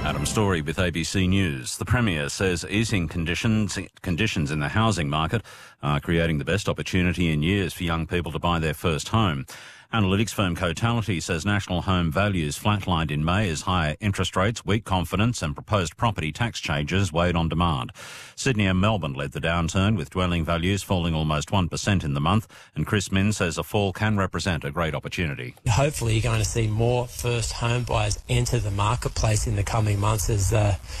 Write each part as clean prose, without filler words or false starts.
Adam Story with ABC News. The Premier says easing conditions in the housing market are creating the best opportunity in years for young people to buy their first home. Analytics firm Cotality says national home values flatlined in May as higher interest rates, weak confidence and proposed property tax changes weighed on demand. Sydney and Melbourne led the downturn, with dwelling values falling almost 1% in the month, and Chris Min says a fall can represent a great opportunity. Hopefully you're going to see more first home buyers enter the marketplace in the coming months as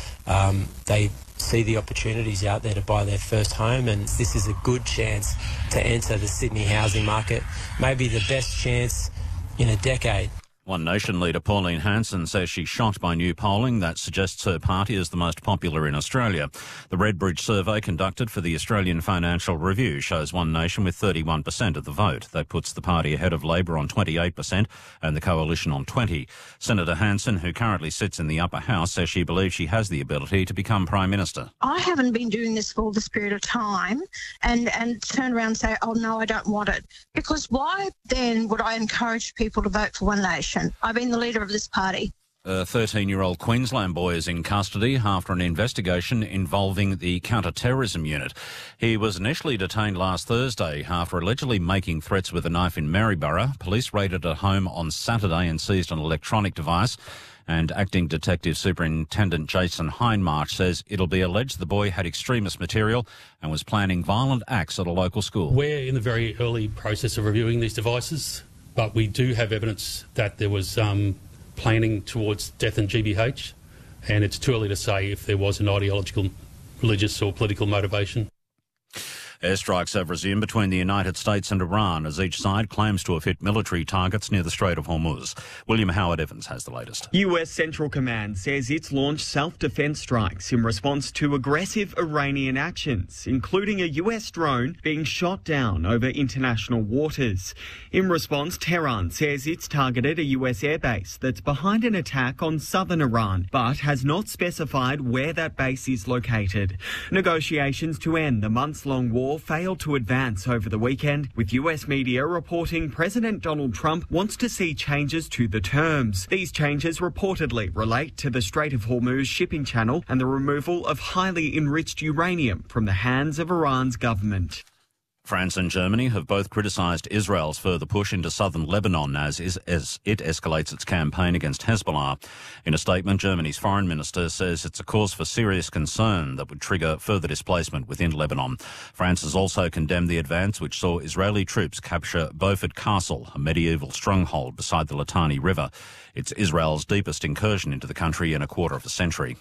they see the opportunities out there to buy their first home, and this is a good chance to enter the Sydney housing market, maybe the best chance in a decade. One Nation leader Pauline Hanson says she's shocked by new polling that suggests her party is the most popular in Australia. The Redbridge survey conducted for the Australian Financial Review shows One Nation with 31% of the vote. That puts the party ahead of Labor on 28% and the Coalition on 20%. Senator Hanson, who currently sits in the upper house, says she believes she has the ability to become Prime Minister. I haven't been doing this for all this period of time and turn around and say, oh, no, I don't want it. Because why then would I encourage people to vote for One Nation? I've been the leader of this party. A 13-year-old Queensland boy is in custody after an investigation involving the counter-terrorism unit. He was initially detained last Thursday after allegedly making threats with a knife in Maryborough. Police raided a home on Saturday and seized an electronic device. And Acting Detective Superintendent Jason Hindmarch says it'll be alleged the boy had extremist material and was planning violent acts at a local school. We're in the very early process of reviewing these devices, but we do have evidence that there was planning towards death and GBH, and it's too early to say if there was an ideological, religious or political motivation. Airstrikes have resumed between the United States and Iran as each side claims to have hit military targets near the Strait of Hormuz. William Howard Evans has the latest. US Central Command says it's launched self-defense strikes in response to aggressive Iranian actions, including a US drone being shot down over international waters. In response, Tehran says it's targeted a US airbase that's behind an attack on southern Iran, but has not specified where that base is located. Negotiations to end the months-long war failed to advance over the weekend, with US media reporting President Donald Trump wants to see changes to the terms. These changes reportedly relate to the Strait of Hormuz shipping channel and the removal of highly enriched uranium from the hands of Iran's government. France and Germany have both criticised Israel's further push into southern Lebanon as it escalates its campaign against Hezbollah. In a statement, Germany's foreign minister says it's a cause for serious concern that would trigger further displacement within Lebanon. France has also condemned the advance, which saw Israeli troops capture Beaufort Castle, a medieval stronghold beside the Litani River. It's Israel's deepest incursion into the country in a quarter of a century.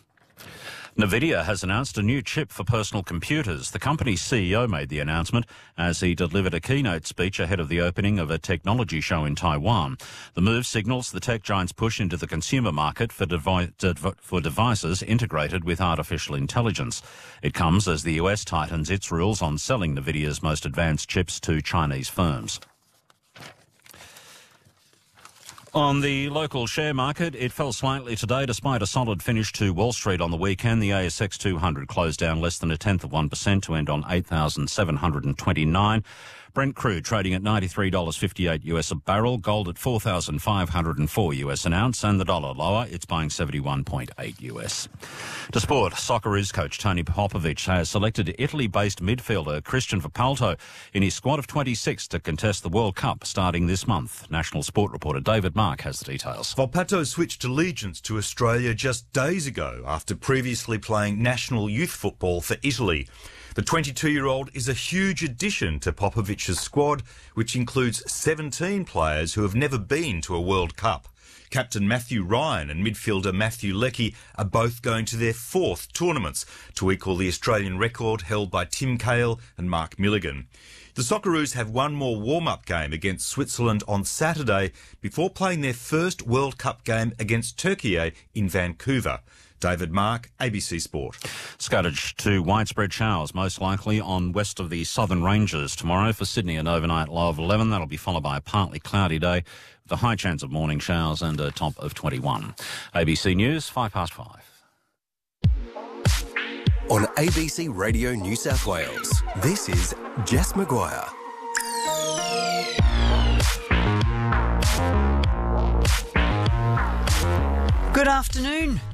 NVIDIA has announced a new chip for personal computers. The company's CEO made the announcement as he delivered a keynote speech ahead of the opening of a technology show in Taiwan. The move signals the tech giant's push into the consumer market for devices integrated with artificial intelligence. It comes as the US tightens its rules on selling NVIDIA's most advanced chips to Chinese firms. On the local share market, it fell slightly today despite a solid finish to Wall Street on the weekend. The ASX 200 closed down less than 0.1% to end on 8,729. Brent crude trading at $93.58 US a barrel, gold at $4,504 US an ounce, and the dollar lower. It's buying 71.8 US. To sport, Socceroos coach Tony Popovic has selected Italy-based midfielder Christian Volpato in his squad of 26 to contest the World Cup starting this month. National Sport reporter David Mark has the details. Volpato switched allegiance to Australia just days ago after previously playing national youth football for Italy. The 22-year-old is a huge addition to Popovic's squad, which includes 17 players who have never been to a World Cup. Captain Matthew Ryan and midfielder Matthew Leckie are both going to their fourth tournaments to equal the Australian record held by Tim Cahill and Mark Milligan. The Socceroos have one more warm-up game against Switzerland on Saturday before playing their first World Cup game against Turkey in Vancouver. David Mark, ABC Sport. Scattered to widespread showers, most likely on west of the southern ranges tomorrow. For Sydney, an overnight low of 11. That'll be followed by a partly cloudy day with a high chance of morning showers and a top of 21. ABC News, 5:05. On ABC Radio New South Wales, this is Jess Maguire. Good afternoon.